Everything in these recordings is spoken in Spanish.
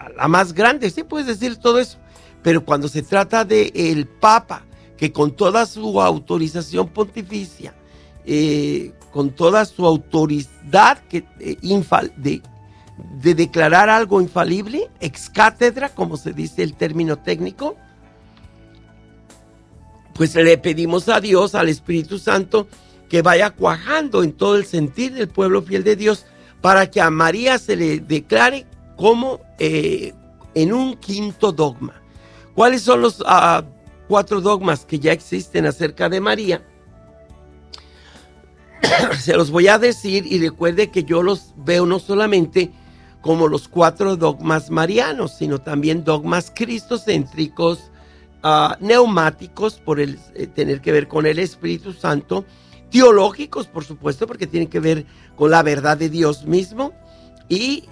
la más grande, sí puedes decir todo eso, pero cuando se trata de el Papa, que con toda su autorización pontificia, con toda su autoridad de declarar algo infalible, ex cátedra, como se dice el término técnico, pues le pedimos a Dios, al Espíritu Santo, que vaya cuajando en todo el sentir del pueblo fiel de Dios, para que a María se le declare como en un quinto dogma. ¿Cuáles son los 4 dogmas que ya existen acerca de María? Se los voy a decir, y recuerde que yo los veo no solamente como los 4 dogmas marianos, sino también dogmas cristocéntricos, neumáticos, por tener que ver con el Espíritu Santo, teológicos, por supuesto, porque tienen que ver con la verdad de Dios mismo, y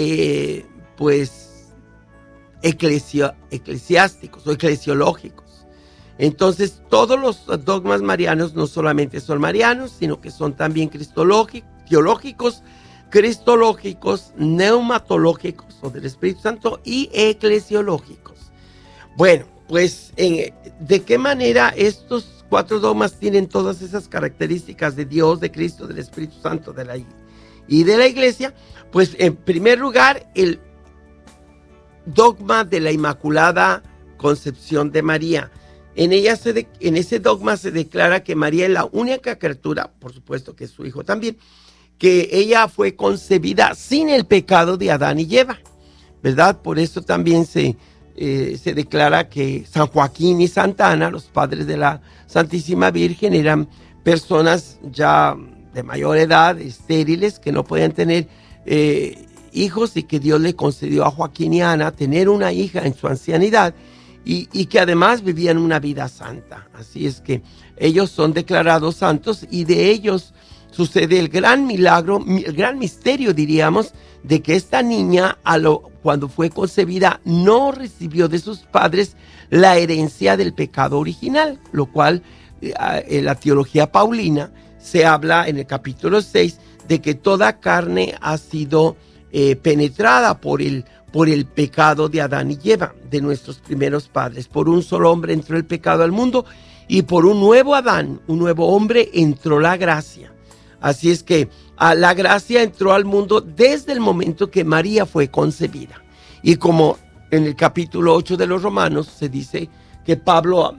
pues eclesiásticos o eclesiológicos. Entonces, todos los dogmas marianos no solamente son marianos, sino que son también teológicos, cristológicos, neumatológicos o del Espíritu Santo y eclesiológicos. Bueno, pues, ¿de qué manera estos 4 dogmas tienen todas esas características de Dios, de Cristo, del Espíritu Santo y de la Iglesia? Pues, en primer lugar, el dogma de la Inmaculada Concepción de María. En ese dogma se declara que María es la única criatura, por supuesto que es su hijo también, que ella fue concebida sin el pecado de Adán y Eva, ¿verdad? Por eso también se declara que San Joaquín y Santa Ana, los padres de la Santísima Virgen, eran personas ya de mayor edad, estériles, que no podían tener hijos, y que Dios le concedió a Joaquín y Ana tener una hija en su ancianidad, y que además vivían una vida santa. Así es que ellos son declarados santos, y de ellos sucede el gran milagro, el gran misterio, diríamos, de que esta niña, cuando fue concebida, no recibió de sus padres la herencia del pecado original, lo cual en la teología paulina se habla en el capítulo 6 de que toda carne ha sido penetrada por el pecado de Adán y Eva, de nuestros primeros padres. Por un solo hombre entró el pecado al mundo, y por un nuevo Adán, un nuevo hombre, entró la gracia. Así es que la gracia entró al mundo desde el momento que María fue concebida. Y como en el capítulo 8 de los Romanos se dice que Pablo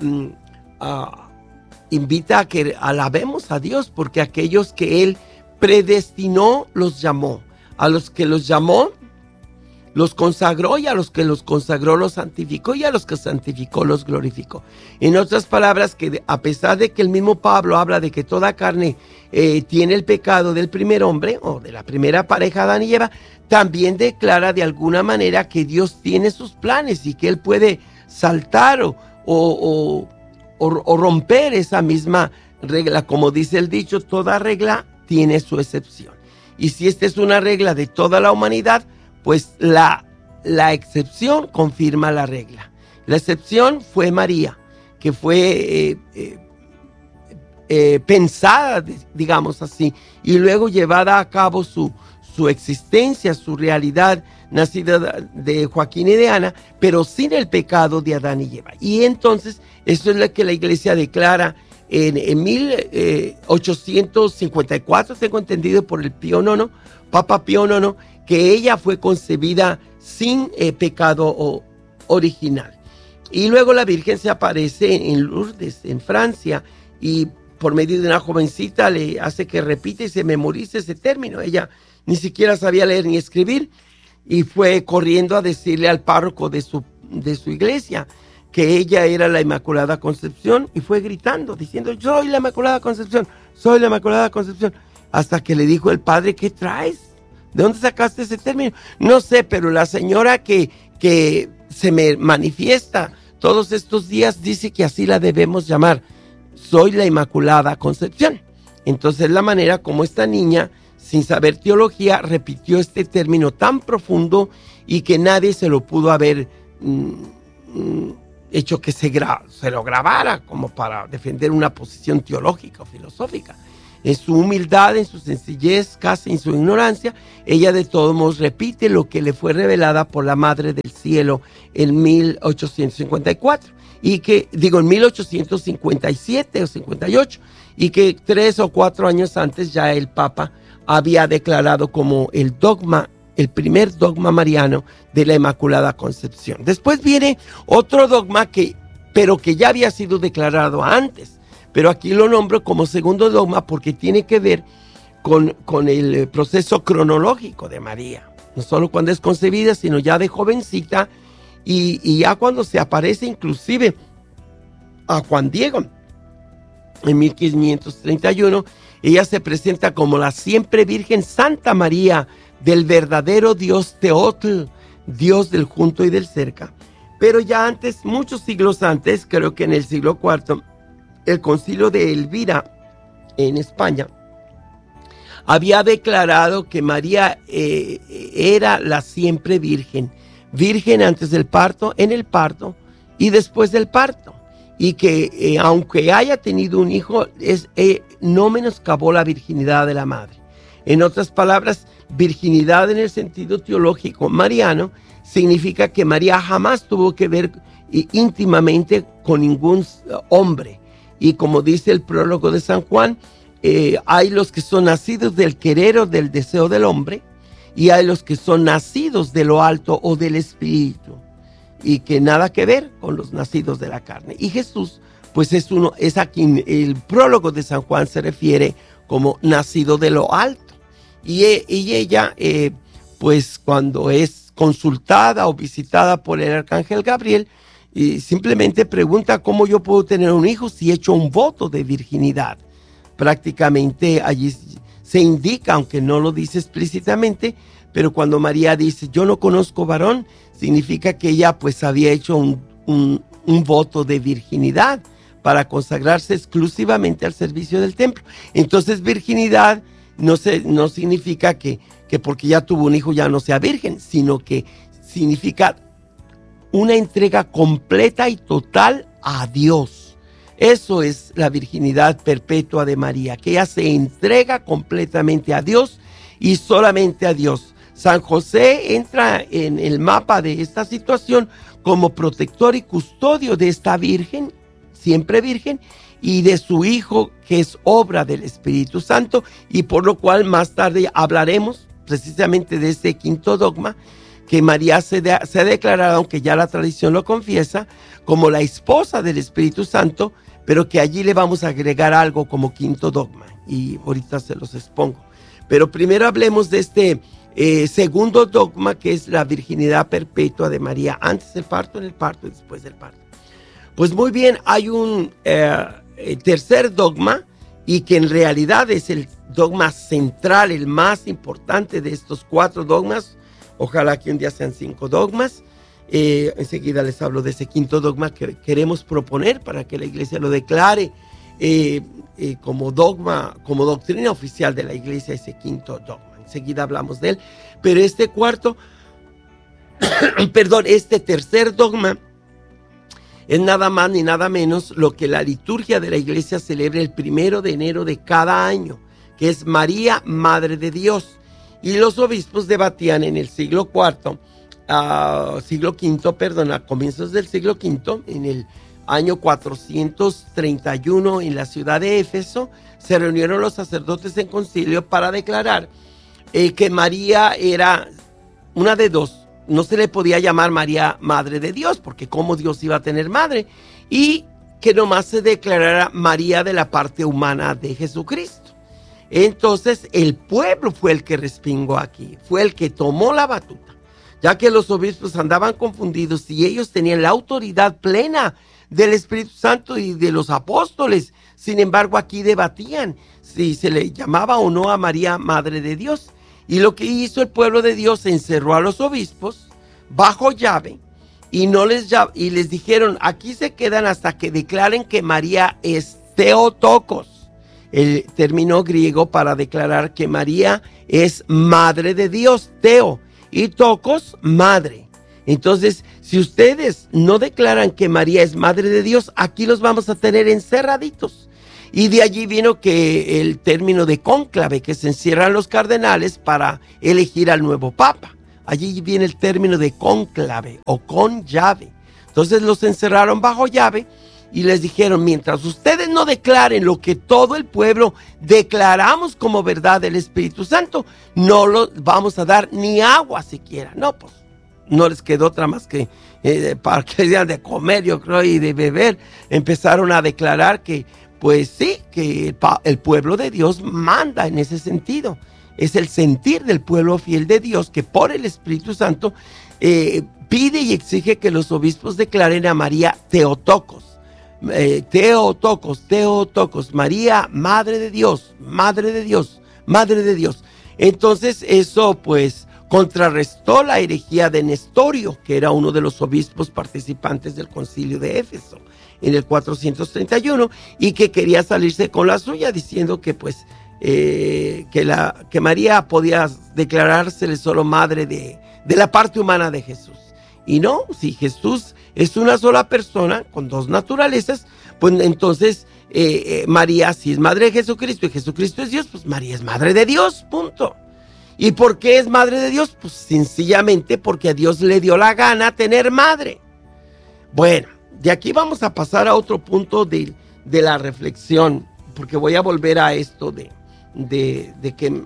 invita a que alabemos a Dios, porque aquellos que Él predestinó los llamó. A los que los llamó los consagró, y a los que los consagró los santificó, y a los que santificó los glorificó. En otras palabras, que a pesar de que el mismo Pablo habla de que toda carne tiene el pecado del primer hombre o de la primera pareja Adán y Eva, también declara de alguna manera que Dios tiene sus planes y que Él puede saltar o romper esa misma regla. Como dice el dicho, toda regla tiene su excepción. Y si esta es una regla de toda la humanidad, pues la excepción confirma la regla. La excepción fue María, que fue pensada, digamos así, y luego llevada a cabo su existencia, su realidad, nacida de Joaquín y de Ana, pero sin el pecado de Adán y Eva. Y entonces, eso es lo que la Iglesia declara en 1854, tengo entendido, por el Papa Pío IX, que ella fue concebida sin pecado original. Y luego la Virgen se aparece en Lourdes, en Francia, y por medio de una jovencita le hace que repita y se memorice ese término. Ella ni siquiera sabía leer ni escribir, y fue corriendo a decirle al párroco de su iglesia que ella era la Inmaculada Concepción, y fue gritando, diciendo: soy la Inmaculada Concepción, soy la Inmaculada Concepción, hasta que le dijo el padre: ¿qué traes? ¿De dónde sacaste ese término? No sé, pero la señora que se me manifiesta todos estos días dice que así la debemos llamar. Soy la Inmaculada Concepción. Entonces, la manera como esta niña, sin saber teología, repitió este término tan profundo, y que nadie se lo pudo haber hecho que se lo grabara como para defender una posición teológica o filosófica. en su humildad, en su sencillez, casi en su ignorancia, ella de todos modos repite lo que le fue revelada por la Madre del Cielo en 1854. En 1857 o 58, y que 3 o 4 años antes ya el Papa había declarado como el primer dogma mariano de la Inmaculada Concepción. Después viene otro dogma pero que ya había sido declarado antes, pero aquí lo nombro como segundo dogma porque tiene que ver con el proceso cronológico de María, no solo cuando es concebida, sino ya de jovencita, y ya cuando se aparece inclusive a Juan Diego en 1531, ella se presenta como la siempre Virgen Santa María del verdadero Dios Teotl, Dios del junto y del cerca. Pero ya antes, muchos siglos antes, creo que en el siglo IV, el concilio de Elvira en España había declarado que María era la siempre virgen antes del parto, en el parto y después del parto, y que aunque haya tenido un hijo, no menoscabó la virginidad de la madre. En otras palabras, virginidad en el sentido teológico mariano significa que María jamás tuvo que ver íntimamente con ningún hombre. Y como dice el prólogo de San Juan, hay los que son nacidos del querer o del deseo del hombre, y hay los que son nacidos de lo alto o del espíritu, y que nada que ver con los nacidos de la carne. Y Jesús, pues es a quien el prólogo de San Juan se refiere como nacido de lo alto. Y ella, pues cuando es consultada o visitada por el arcángel Gabriel, simplemente pregunta cómo yo puedo tener un hijo si he hecho un voto de virginidad. Prácticamente allí se indica, aunque no lo dice explícitamente, pero cuando María dice yo no conozco varón, significa que ella pues había hecho un voto de virginidad para consagrarse exclusivamente al servicio del templo. Entonces virginidad no significa que porque ya tuvo un hijo ya no sea virgen, sino que significa una entrega completa y total a Dios. Eso es la virginidad perpetua de María, que ella se entrega completamente a Dios y solamente a Dios. San José entra en el mapa de esta situación como protector y custodio de esta virgen, siempre virgen, y de su hijo, que es obra del Espíritu Santo, y por lo cual más tarde hablaremos precisamente de este quinto dogma, que María se ha declarado, aunque ya la tradición lo confiesa, como la esposa del Espíritu Santo, pero que allí le vamos a agregar algo como quinto dogma, y ahorita se los expongo. Pero primero hablemos de este segundo dogma, que es la virginidad perpetua de María, antes del parto, en el parto y después del parto. Pues muy bien, hay un tercer dogma, y que en realidad es el dogma central, el más importante de estos 4 dogmas. Ojalá que un día sean 5 dogmas. Enseguida les hablo de ese quinto dogma que queremos proponer para que la iglesia lo declare como dogma, como doctrina oficial de la iglesia, ese quinto dogma. Enseguida hablamos de él. Pero este este tercer dogma es nada más ni nada menos lo que la liturgia de la iglesia celebra el 1 de enero de cada año, que es María, Madre de Dios. Y los obispos debatían en el siglo V, a comienzos del siglo V, en el año 431, en la ciudad de Éfeso, se reunieron los sacerdotes en concilio para declarar que María era una de dos. No se le podía llamar María Madre de Dios, porque cómo Dios iba a tener madre, y que nomás se declarara María de la parte humana de Jesucristo. Entonces el pueblo fue el que respingó aquí, fue el que tomó la batuta, ya que los obispos andaban confundidos y ellos tenían la autoridad plena del Espíritu Santo y de los apóstoles. Sin embargo, aquí debatían si se le llamaba o no a María Madre de Dios. Y lo que hizo el pueblo de Dios, encerró a los obispos bajo llave y les dijeron, aquí se quedan hasta que declaren que María es Theotokos, el término griego para declarar que María es Madre de Dios, Theo, y Tokos, madre. Entonces, si ustedes no declaran que María es Madre de Dios, aquí los vamos a tener encerraditos. Y de allí vino que el término de cónclave, que se encierran los cardenales para elegir al nuevo papa. Allí viene el término de cónclave o con llave. Entonces los encerraron bajo llave y les dijeron, mientras ustedes no declaren lo que todo el pueblo declaramos como verdad del Espíritu Santo, no los vamos a dar ni agua siquiera. No, pues no les quedó otra más que para que les dieran de comer, yo creo, y de beber. Empezaron a declarar que, pues sí, que el pueblo de Dios manda en ese sentido. Es el sentir del pueblo fiel de Dios que por el Espíritu Santo pide y exige que los obispos declaren a María Theotokos. Theotokos, María, Madre de Dios, Madre de Dios, Madre de Dios. Entonces eso pues contrarrestó la herejía de Nestorio, que era uno de los obispos participantes del concilio de Éfeso en el 431 y que quería salirse con la suya diciendo que pues que María podía declarársele solo madre de la parte humana de Jesús. Y no, si Jesús es una sola persona con dos naturalezas, pues entonces María, si es madre de Jesucristo y Jesucristo es Dios, pues María es madre de Dios, punto. ¿Y por qué es madre de Dios? Pues sencillamente porque a Dios le dio la gana tener madre. Bueno, de aquí vamos a pasar a otro punto de la reflexión, porque voy a volver a esto de que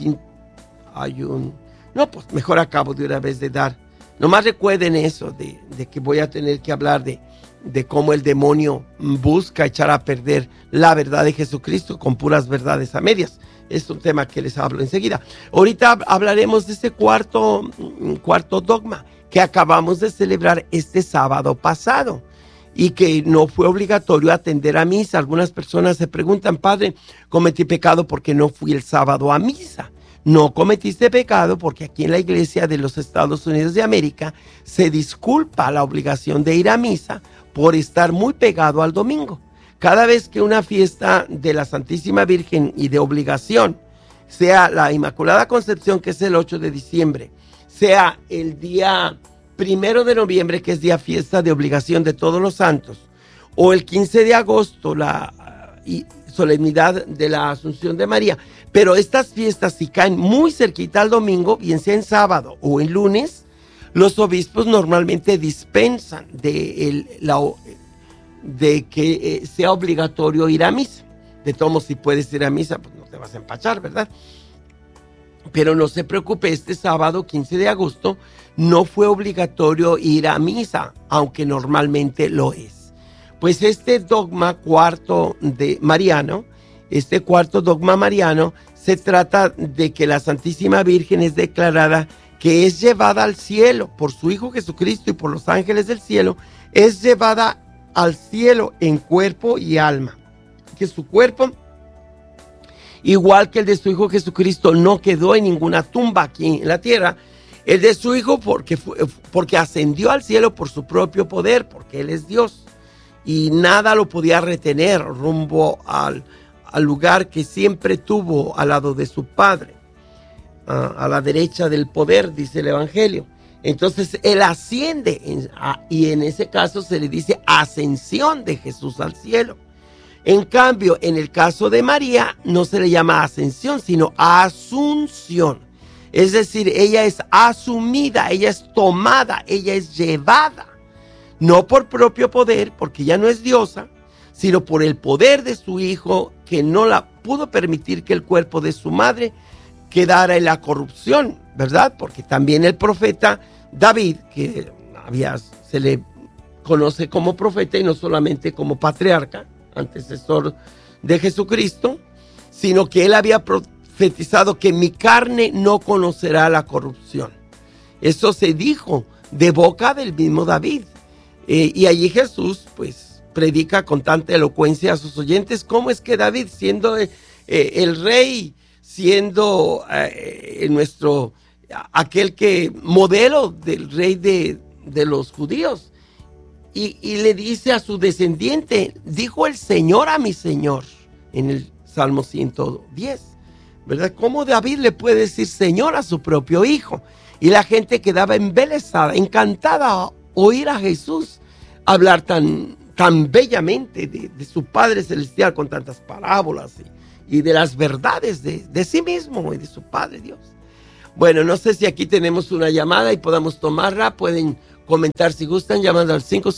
no, pues mejor acabo de una vez de dar. Nomás recuerden eso, de que voy a tener que hablar de cómo el demonio busca echar a perder la verdad de Jesucristo con puras verdades a medias. Es un tema que les hablo enseguida. Ahorita hablaremos de este cuarto dogma que acabamos de celebrar este sábado pasado y que no fue obligatorio atender a misa. Algunas personas se preguntan, padre, cometí pecado porque no fui el sábado a misa. No cometiste pecado porque aquí en la iglesia de los Estados Unidos de América se disculpa la obligación de ir a misa por estar muy pegado al domingo. Cada vez que una fiesta de la Santísima Virgen y de obligación, sea la Inmaculada Concepción, que es el 8 de diciembre, sea el día 1 de noviembre, que es día fiesta de obligación de todos los santos, o el 15 de agosto, la solemnidad de la Asunción de María. Pero estas fiestas, si caen muy cerquita al domingo, bien sea en sábado o en lunes, los obispos normalmente dispensan de que sea obligatorio ir a misa. De todos modos, si puedes ir a misa, pues no te vas a empachar, ¿verdad? Pero no se preocupe, este sábado 15 de agosto no fue obligatorio ir a misa, aunque normalmente lo es. Pues este dogma cuarto mariano, se trata de que la Santísima Virgen es declarada que es llevada al cielo por su Hijo Jesucristo y por los ángeles del cielo, es llevada al cielo en cuerpo y alma. Que su cuerpo, igual que el de su Hijo Jesucristo, no quedó en ninguna tumba aquí en la tierra. El de su Hijo porque ascendió al cielo por su propio poder, porque Él es Dios. Y nada lo podía retener rumbo al lugar que siempre tuvo al lado de su Padre, a la derecha del poder, dice el Evangelio. Entonces Él asciende y en ese caso se le dice ascensión de Jesús al cielo. En cambio, en el caso de María no se le llama ascensión, sino asunción. Es decir, ella es asumida, ella es tomada, ella es llevada. No por propio poder, porque ya no es diosa, sino por el poder de su Hijo, que no la pudo permitir que el cuerpo de su madre quedara en la corrupción, ¿verdad? Porque también el profeta David, que se le conoce como profeta y no solamente como patriarca, antecesor de Jesucristo, sino que él había profetizado que mi carne no conocerá la corrupción. Eso se dijo de boca del mismo David. Y allí Jesús pues predica con tanta elocuencia a sus oyentes cómo es que David, siendo el rey, siendo aquel que modelo del rey de los judíos, y le dice a su descendiente, dijo el Señor a mi Señor, en el Salmo 110, ¿verdad? ¿Cómo David le puede decir Señor a su propio hijo? Y la gente quedaba embelesada, encantada oír a Jesús hablar tan tan bellamente de su Padre Celestial con tantas parábolas y de las verdades de sí mismo y de su Padre Dios. Bueno, no sé si aquí tenemos una llamada y podamos tomarla. Pueden comentar si gustan llamando al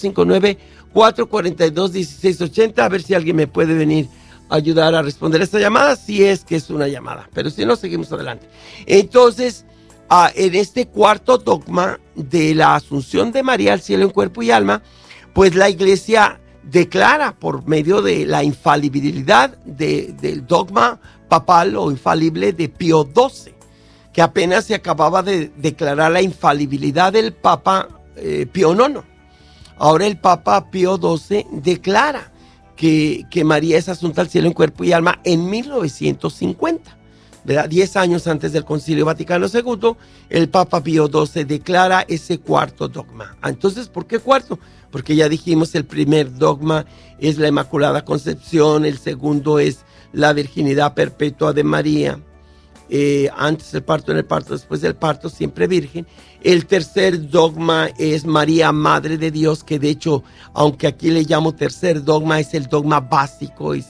559-442-1680, a ver si alguien me puede venir a ayudar a responder esta llamada, si es que es una llamada, pero si no, seguimos adelante. Entonces, en este cuarto dogma de la asunción de María al cielo en cuerpo y alma, pues la iglesia declara por medio de la infalibilidad del dogma papal o infalible de Pío XII, que apenas se acababa de declarar la infalibilidad del Papa Pío IX. Ahora el Papa Pío XII declara que María es asunta al cielo en cuerpo y alma en 1950. ¿Verdad? 10 años antes del Concilio Vaticano II, el Papa Pío XII declara ese cuarto dogma. Entonces, ¿por qué cuarto? Porque ya dijimos, el primer dogma es la Inmaculada Concepción, el segundo es la virginidad perpetua de María, antes del parto, en el parto, después del parto, siempre virgen. El tercer dogma es María, Madre de Dios, que de hecho, aunque aquí le llamo tercer dogma, es el dogma básico, es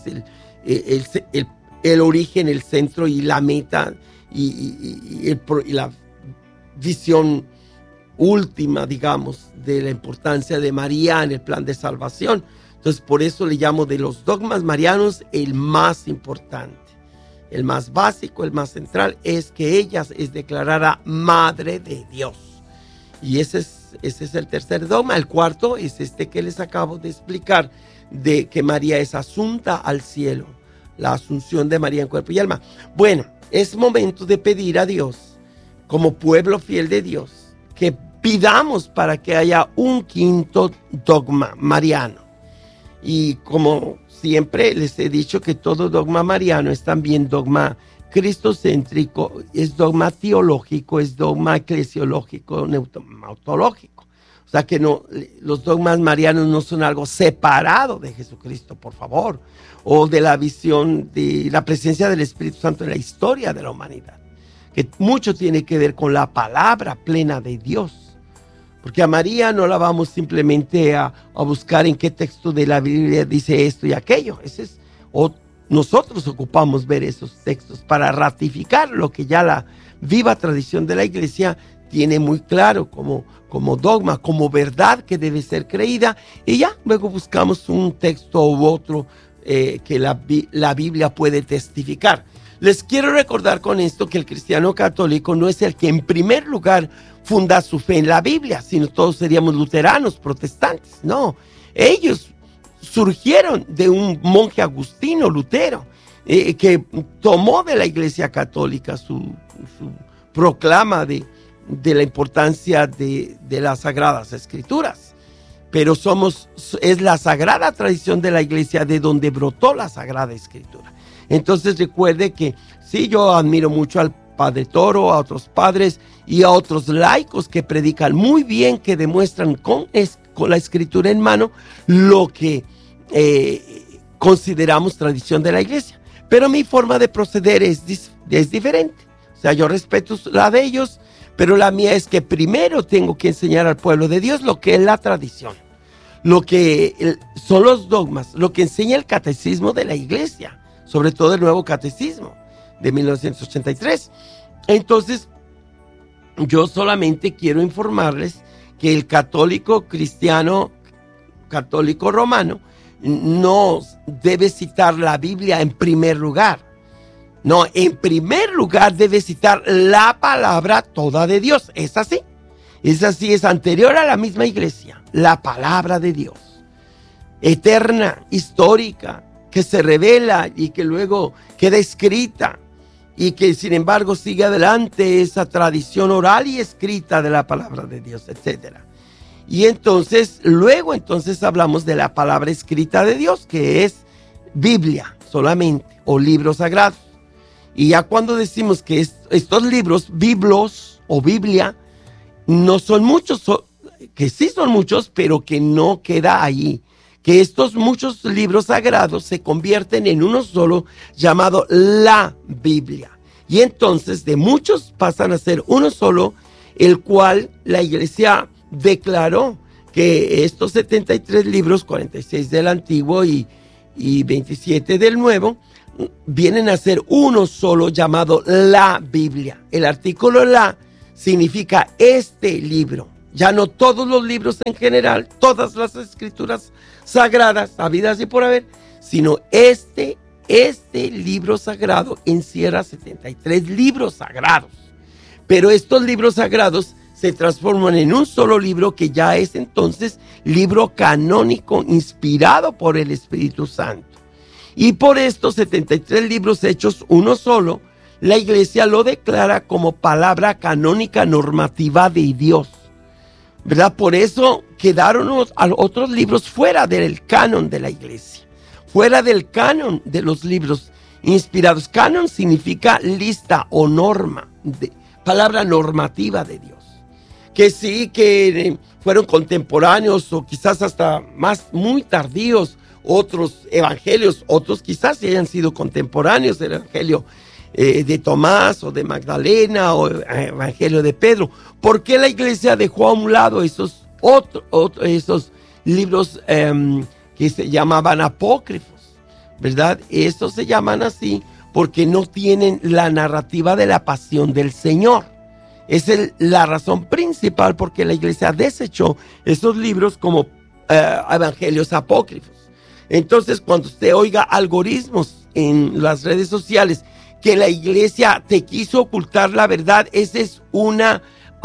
el origen, el centro y la meta y la visión última, digamos, de la importancia de María en el plan de salvación. Entonces, por eso le llamo de los dogmas marianos el más importante. El más básico, el más central, es que ella es declarada Madre de Dios. Y ese es el tercer dogma. El cuarto es este que les acabo de explicar, de que María es asunta al cielo. La asunción de María en cuerpo y alma. Bueno, es momento de pedir a Dios, como pueblo fiel de Dios, que pidamos para que haya un quinto dogma mariano. Y como siempre les he dicho que todo dogma mariano es también dogma cristocéntrico, es dogma teológico, es dogma eclesiológico, neutológico. O sea que no, los dogmas marianos no son algo separado de Jesucristo, por favor, o de la visión de la presencia del Espíritu Santo en la historia de la humanidad, que mucho tiene que ver con la palabra plena de Dios. Porque a María no la vamos simplemente a buscar en qué texto de la Biblia dice esto y aquello. Nosotros ocupamos ver esos textos para ratificar lo que ya la viva tradición de la iglesia tiene muy claro como dogma, como verdad que debe ser creída. Y ya luego buscamos un texto u otro que la Biblia puede testificar. Les quiero recordar con esto que el cristiano católico no es el que en primer lugar funda su fe en la Biblia, sino todos seríamos luteranos, protestantes. No, ellos surgieron de un monje agustino, Lutero, que tomó de la iglesia católica su proclama de la importancia de las sagradas escrituras. Pero es la sagrada tradición de la iglesia de donde brotó la sagrada escritura. Entonces recuerde que sí, yo admiro mucho al Padre Toro, a otros padres y a otros laicos que predican muy bien, que demuestran con la escritura en mano lo que consideramos tradición de la iglesia. Pero mi forma de proceder es diferente. O sea, yo respeto la de ellos, pero la mía es que primero tengo que enseñar al pueblo de Dios lo que es la tradición, lo que son los dogmas, lo que enseña el catecismo de la iglesia, sobre todo el nuevo catecismo de 1983. Entonces, yo solamente quiero informarles que el católico cristiano, católico romano, no debe citar la Biblia en primer lugar. No, en primer lugar debe citar la palabra toda de Dios. Es así, es anterior a la misma iglesia. La palabra de Dios, eterna, histórica, que se revela y que luego queda escrita y que sin embargo sigue adelante esa tradición oral y escrita de la palabra de Dios, etc. Y entonces, luego hablamos de la palabra escrita de Dios, que es Biblia solamente, o libros sagrados. Y ya cuando decimos que estos libros, biblos o Biblia, no son muchos, que sí son muchos, pero que no queda ahí. Que estos muchos libros sagrados se convierten en uno solo, llamado la Biblia. Y entonces de muchos pasan a ser uno solo, el cual la iglesia declaró que estos 73 libros, 46 del Antiguo y 27 del Nuevo, vienen a ser uno solo llamado la Biblia. El artículo la significa este libro. Ya no todos los libros en general, todas las escrituras sagradas, habidas y por haber, sino este libro sagrado encierra 73 libros sagrados. Pero estos libros sagrados se transforman en un solo libro que ya es entonces libro canónico inspirado por el Espíritu Santo. Y por estos 73 libros hechos uno solo, la Iglesia lo declara como palabra canónica normativa de Dios, ¿verdad? Por eso quedaron otros libros fuera del canon de la Iglesia, fuera del canon de los libros inspirados. Canon significa lista o norma, palabra normativa de Dios. Que sí, que fueron contemporáneos o quizás hasta muy tardíos otros evangelios, otros quizás sí hayan sido contemporáneos del evangelio de Tomás o de Magdalena o evangelio de Pedro. ¿Por qué la Iglesia dejó a un lado esos libros que se llamaban apócrifos, ¿verdad? Estos se llaman así porque no tienen la narrativa de la pasión del Señor. Es la razón principal por qué la Iglesia desechó esos libros como evangelios apócrifos. Entonces, cuando usted oiga algoritmos en las redes sociales que la Iglesia te quiso ocultar la verdad, esa es una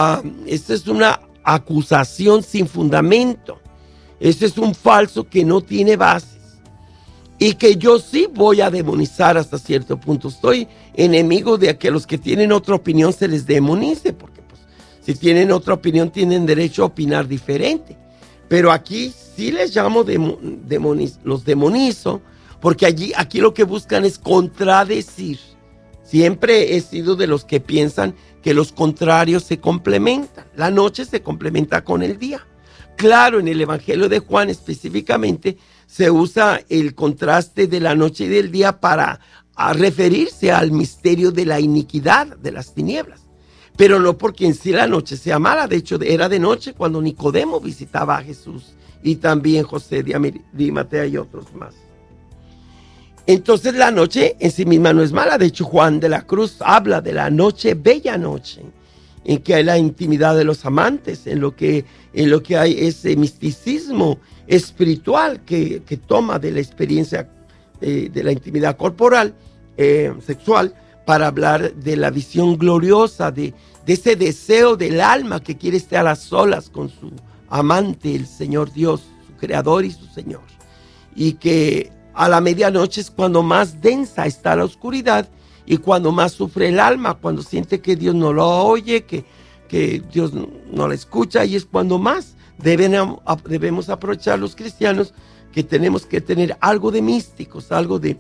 acusación sin fundamento. Ese es un falso que no tiene bases y que yo sí voy a demonizar hasta cierto punto. Estoy enemigo de que los que tienen otra opinión se les demonice, porque pues, si tienen otra opinión tienen derecho a opinar diferente. Pero aquí sí les llamo los demonizo, porque aquí lo que buscan es contradecir. Siempre he sido de los que piensan que los contrarios se complementan. La noche se complementa con el día. Claro, en el Evangelio de Juan específicamente se usa el contraste de la noche y del día para referirse al misterio de la iniquidad de las tinieblas. Pero no porque en sí la noche sea mala. De hecho, era de noche cuando Nicodemo visitaba a Jesús y también José de Arimatea y otros más. Entonces la noche en sí misma no es mala. De hecho, Juan de la Cruz habla de la noche, bella noche, en que hay la intimidad de los amantes, en lo que hay ese misticismo espiritual que toma de la experiencia de la intimidad corporal, sexual, para hablar de la visión gloriosa, de ese deseo del alma que quiere estar a solas con su amante, el Señor Dios, su Creador y su Señor. Y que a la medianoche es cuando más densa está la oscuridad y cuando más sufre el alma, cuando siente que Dios no lo oye, que Dios no la escucha, y es cuando más debemos aprovechar los cristianos, que tenemos que tener algo de místicos, algo de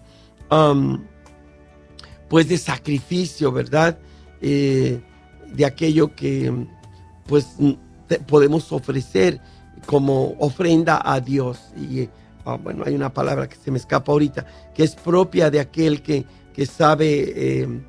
pues de sacrificio, ¿verdad? De aquello que pues podemos ofrecer como ofrenda a Dios. Y bueno, hay una palabra que se me escapa ahorita, que es propia de aquel que sabe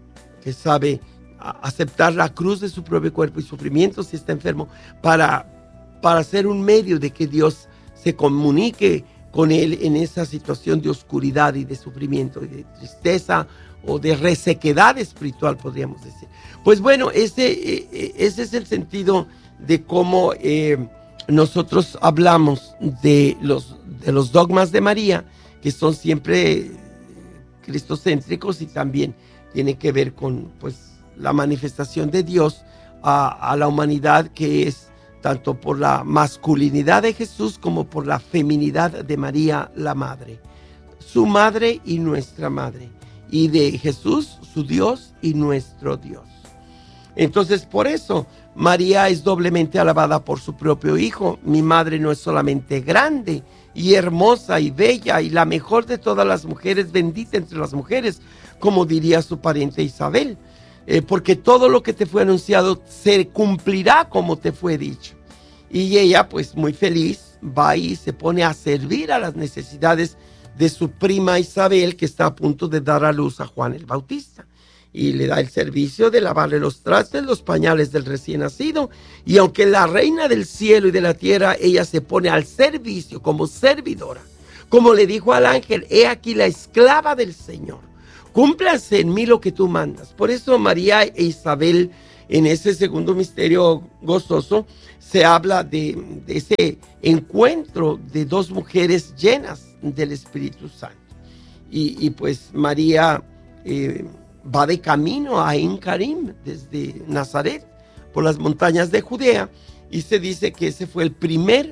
aceptar la cruz de su propio cuerpo y sufrimiento si está enfermo, para ser un medio de que Dios se comunique con él en esa situación de oscuridad y de sufrimiento y de tristeza o de resequedad espiritual, podríamos decir. Pues bueno, ese es el sentido de cómo nosotros hablamos de los dogmas de María, que son siempre cristocéntricos y también tiene que ver con pues la manifestación de Dios a la humanidad, que es tanto por la masculinidad de Jesús como por la feminidad de María, la madre, su madre y nuestra madre, y de Jesús, su Dios y nuestro Dios. Entonces, por eso María es doblemente alabada por su propio Hijo. Mi madre no es solamente grande y hermosa y bella y la mejor de todas las mujeres, bendita entre las mujeres, como diría su pariente Isabel, porque todo lo que te fue anunciado se cumplirá como te fue dicho. Y ella, pues muy feliz, va y se pone a servir a las necesidades de su prima Isabel, que está a punto de dar a luz a Juan el Bautista. y le da el servicio de lavarle los trastes, los pañales del recién nacido. Y aunque la reina del cielo y de la tierra, ella se pone al servicio como servidora. Como le dijo al ángel, he aquí la esclava del Señor. Cúmplase en mí lo que tú mandas. Por eso María e Isabel, en ese segundo misterio gozoso, se habla de ese encuentro de dos mujeres llenas del Espíritu Santo. Y pues María va de camino a En Karim desde Nazaret por las montañas de Judea, y se dice que ese fue el primer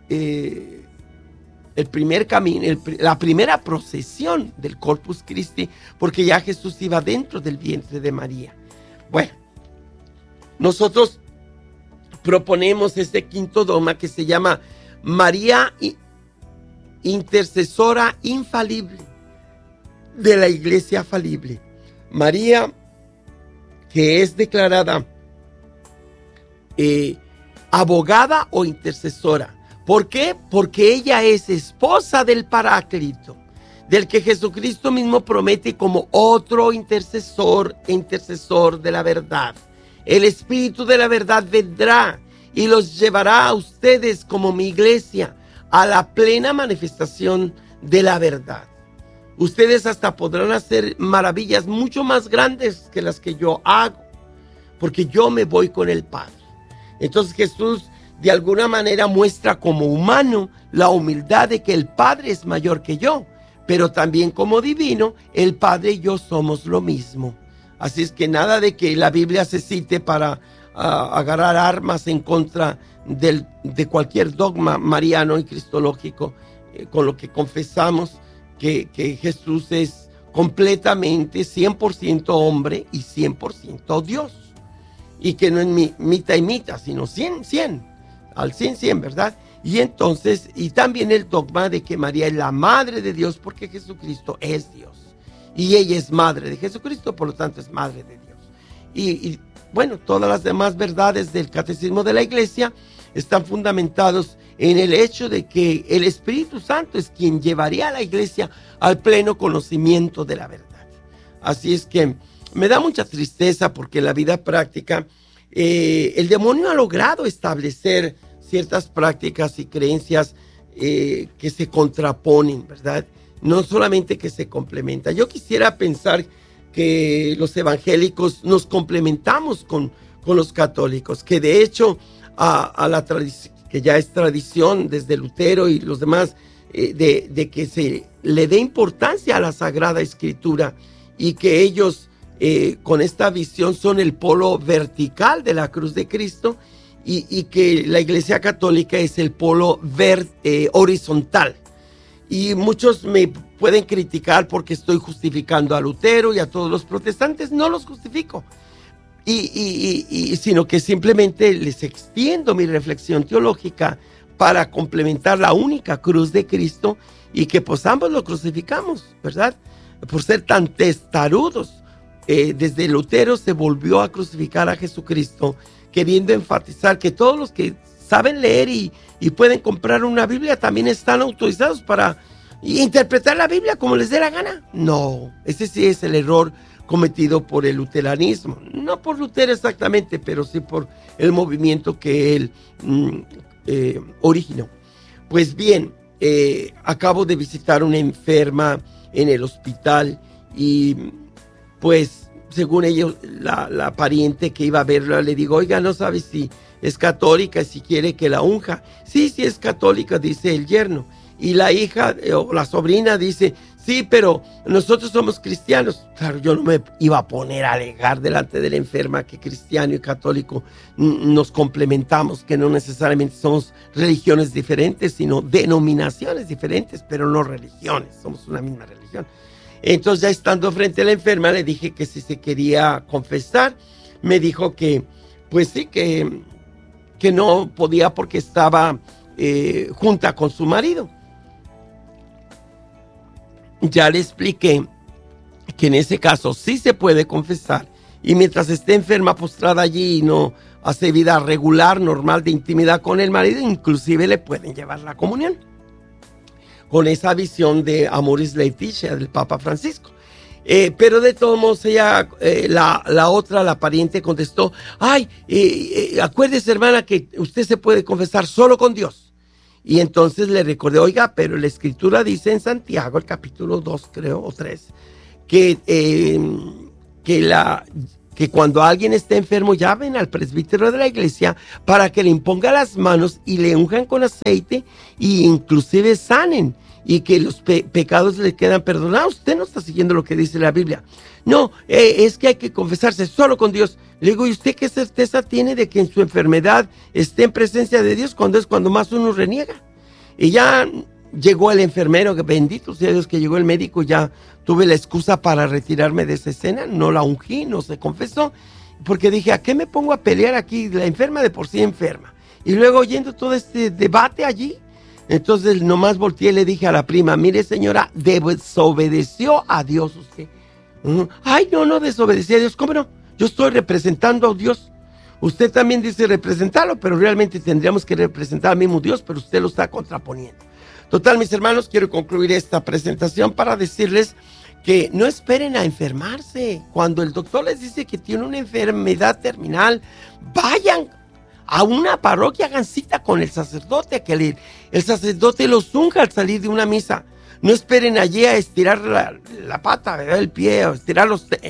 camino, la primera procesión del Corpus Christi, porque ya Jesús iba dentro del vientre de María. Bueno, nosotros proponemos este quinto dogma que se llama María intercesora infalible de la Iglesia falible. María, que es declarada abogada o intercesora. ¿Por qué? Porque ella es esposa del Paráclito, del que Jesucristo mismo promete como otro intercesor de la verdad. El Espíritu de la verdad vendrá y los llevará a ustedes como mi iglesia a la plena manifestación de la verdad. Ustedes hasta podrán hacer maravillas mucho más grandes que las que yo hago, porque yo me voy con el Padre. Entonces Jesús de alguna manera muestra como humano la humildad de que el Padre es mayor que yo, pero también como divino, el Padre y yo somos lo mismo. Así es que nada de que la Biblia se cite para agarrar armas en contra de cualquier dogma mariano y cristológico, con lo que confesamos que Jesús es completamente 100% hombre y 100% Dios. Y que no es mitad y mitad, sino 100, al 100, ¿verdad? Y entonces, y también el dogma de que María es la madre de Dios, porque Jesucristo es Dios. Y ella es madre de Jesucristo, por lo tanto es madre de Dios. Y bueno, todas las demás verdades del catecismo de la Iglesia están fundamentados en el hecho de que el Espíritu Santo es quien llevaría a la Iglesia al pleno conocimiento de la verdad. Así es que me da mucha tristeza porque en la vida práctica el demonio ha logrado establecer ciertas prácticas y creencias que se contraponen, ¿verdad? No solamente que se complementan. Yo quisiera pensar que los evangélicos nos complementamos con los católicos, que de hecho a la tradición, que ya es tradición desde Lutero y los demás, de que se le dé importancia a la Sagrada Escritura, y que ellos con esta visión son el polo vertical de la cruz de Cristo, y que la Iglesia Católica es el polo horizontal. Y muchos me pueden criticar porque estoy justificando a Lutero y a todos los protestantes. No los justifico, sino que simplemente les extiendo mi reflexión teológica para complementar la única cruz de Cristo, y que pues ambos lo crucificamos, ¿verdad? Por ser tan testarudos. Desde Lutero se volvió a crucificar a Jesucristo, queriendo enfatizar que todos los que saben leer y pueden comprar una Biblia también están autorizados para interpretar la Biblia como les dé la gana. No, ese sí es el error cometido por el luteranismo. No por Lutero exactamente, pero sí por el movimiento que él originó. Pues bien, acabo de visitar una enferma en el hospital y pues según ellos, la pariente que iba a verla, le digo, oiga, ¿no sabe si es católica, si quiere que la unja? Sí, sí es católica, dice el yerno. Y la hija o la sobrina dice, sí, pero nosotros somos cristianos. Claro, yo no me iba a poner a alegar delante de la enferma que cristiano y católico nos complementamos, que no necesariamente somos religiones diferentes, sino denominaciones diferentes, pero no religiones, somos una misma religión. Entonces, ya estando frente a la enferma, le dije que si se quería confesar. Me dijo que, pues sí, que no podía porque estaba junta con su marido. Ya le expliqué que en ese caso sí se puede confesar, y mientras esté enferma, postrada allí y no hace vida regular, normal de intimidad con el marido, inclusive le pueden llevar la comunión, con esa visión de Amoris Laetitia del Papa Francisco. Pero de todos modos ella, la pariente contestó, ay, acuérdese hermana que usted se puede confesar solo con Dios. Y entonces le recordé, oiga, pero la escritura dice en Santiago, el capítulo 2 creo, o 3, que cuando alguien esté enfermo llamen al presbítero de la iglesia para que le imponga las manos y le unjan con aceite e inclusive sanen y que los pecados le quedan perdonados. Usted no está siguiendo lo que dice la Biblia. No, es que hay que confesarse solo con Dios. Le digo, ¿y usted qué certeza tiene de que en su enfermedad esté en presencia de Dios cuando más uno reniega? Y ya llegó el enfermero, bendito sea Dios que llegó el médico, ya tuve la excusa para retirarme de esa escena, no la ungí, no se confesó, porque dije, ¿a qué me pongo a pelear aquí? La enferma de por sí enferma. Y luego oyendo todo este debate allí, entonces nomás volteé y le dije a la prima, mire señora, desobedeció a Dios usted. Ay, no desobedecí a Dios, ¿cómo no? Yo estoy representando a Dios. Usted también dice representarlo, pero realmente tendríamos que representar al mismo Dios, pero usted lo está contraponiendo. Total, mis hermanos, quiero concluir esta presentación para decirles que no esperen a enfermarse. Cuando el doctor les dice que tiene una enfermedad terminal, vayan a una parroquia, hagan cita con el sacerdote, que el sacerdote los unja al salir de una misa. No esperen allí a estirar la pata, ¿verdad? El pie, o estirar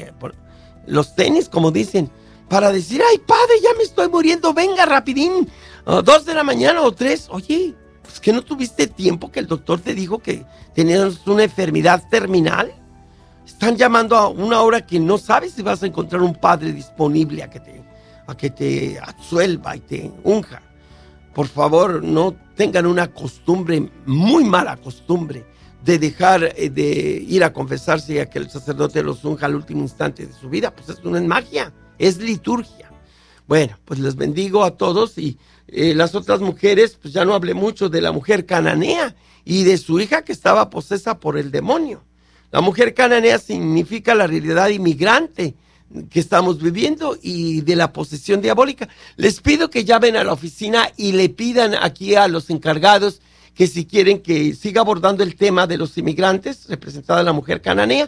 los tenis, como dicen, para decir, ay padre, ya me estoy muriendo, venga rapidín, 2 de la mañana o 3, oye, pues que no tuviste tiempo que el doctor te dijo que tenías una enfermedad terminal. Están llamando a una hora que no sabes si vas a encontrar un padre disponible a que te absuelva y te unja. Por favor, no tengan una costumbre, muy mala costumbre, de dejar de ir a confesarse y a que el sacerdote los unja al último instante de su vida. Pues eso no es magia, es liturgia. Bueno, pues les bendigo a todos y las otras mujeres, pues ya no hablé mucho de la mujer cananea y de su hija que estaba posesa por el demonio. La mujer cananea significa la realidad inmigrante que estamos viviendo y de la posesión diabólica. Les pido que llamen a la oficina y le pidan aquí a los encargados que si quieren que siga abordando el tema de los inmigrantes, representada la mujer cananea.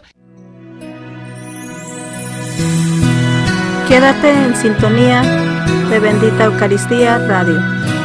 Quédate en sintonía de Bendita Eucaristía Radio.